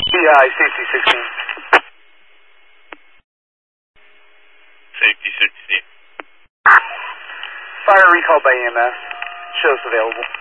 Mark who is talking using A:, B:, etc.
A: PI, safety 16.
B: Safety 16.
A: Fire recall by EMS. Shows available.